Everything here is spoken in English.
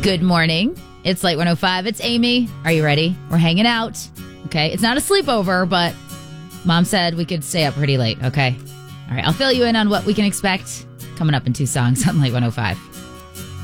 Good morning. It's Light 105. It's Amy. Are you ready? We're hanging out. Okay. It's not a sleepover, but Mom said we could stay up pretty late. Okay. All right. I'll fill you in on what we can expect coming up in 2 songs on Light 105.